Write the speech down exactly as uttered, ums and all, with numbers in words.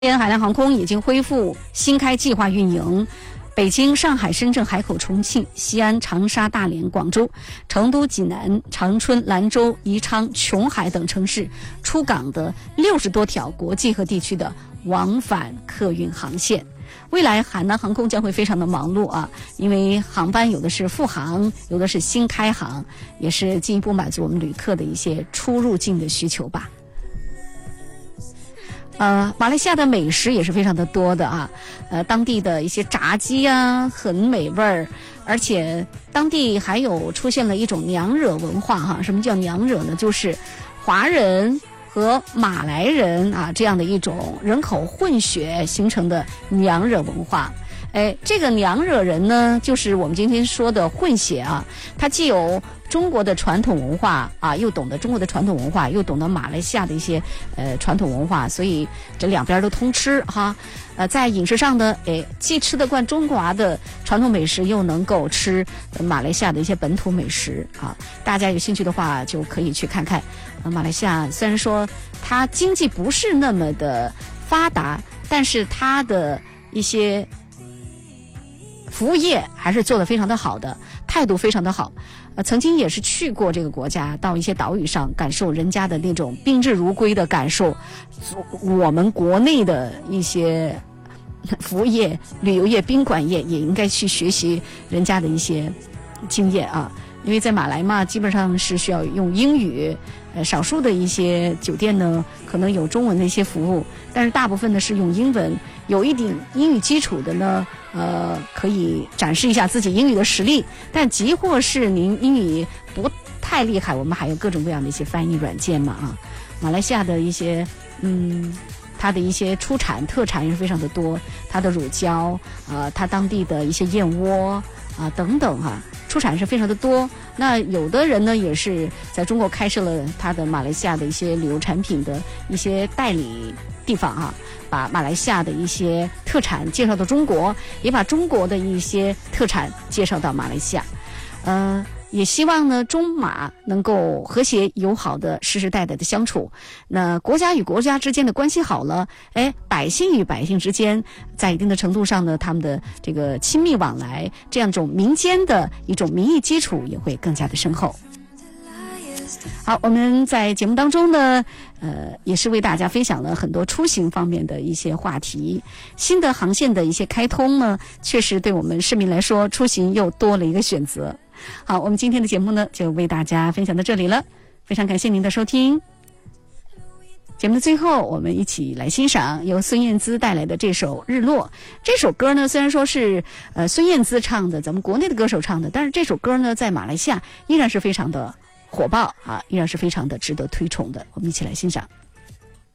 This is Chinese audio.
天海南航空已经恢复新开计划运营，北京、上海、深圳、海口、重庆、西安、长沙、大连、广州、成都、济南、长春、兰州、宜昌、琼海等城市出港的六十多条国际和地区的往返客运航线。未来海南航空将会非常的忙碌啊，因为航班有的是复航，有的是新开航，也是进一步满足我们旅客的一些出入境的需求吧。呃，马来西亚的美食也是非常的多的啊，呃，当地的一些炸鸡啊，很美味儿，而且当地还有出现了一种娘惹文化哈。什么叫娘惹呢？就是华人和马来人啊这样的一种人口混血形成的娘惹文化。哎，这个娘惹人呢，就是我们今天说的混血啊，它既有中国的传统文化啊，又懂得中国的传统文化，又懂得马来西亚的一些呃传统文化，所以这两边都通吃哈。呃，在饮食上呢，哎，既吃得惯中华的传统美食，又能够吃、呃、马来西亚的一些本土美食啊。大家有兴趣的话，就可以去看看。呃，马来西亚虽然说它经济不是那么的发达，但是它的一些服务业还是做得非常的好的，态度非常的好。呃，曾经也是去过这个国家，到一些岛屿上感受人家的那种宾至如归的感受，我们国内的一些服务业、旅游业、宾馆业也应该去学习人家的一些经验啊。因为在马来嘛，基本上是需要用英语，呃，少数的一些酒店呢可能有中文的一些服务，但是大部分呢是用英文。有一点英语基础的呢，呃，可以展示一下自己英语的实力。但即或是您英语不太厉害，我们还有各种各样的一些翻译软件嘛啊。马来西亚的一些嗯。它的一些出产特产也是非常的多，它的乳胶啊、呃，它当地的一些燕窝啊、呃、等等哈、啊，出产是非常的多。那有的人呢也是在中国开设了他的马来西亚的一些旅游产品的一些代理地方啊，把马来西亚的一些特产介绍到中国，也把中国的一些特产介绍到马来西亚。呃也希望呢，中马能够和谐友好的世世代代的相处。那国家与国家之间的关系好了，哎，百姓与百姓之间，在一定的程度上呢，他们的这个亲密往来，这样一种民间的一种民意基础也会更加的深厚。好，我们在节目当中呢，呃，也是为大家分享了很多出行方面的一些话题。新的航线的一些开通呢，确实对我们市民来说，出行又多了一个选择。好，我们今天的节目呢，就为大家分享到这里了，非常感谢您的收听。节目的最后，我们一起来欣赏由孙燕姿带来的这首《日落》。这首歌呢，虽然说是呃孙燕姿唱的，咱们国内的歌手唱的，但是这首歌呢，在马来西亚依然是非常的火爆啊，依然是非常的值得推崇的。我们一起来欣赏。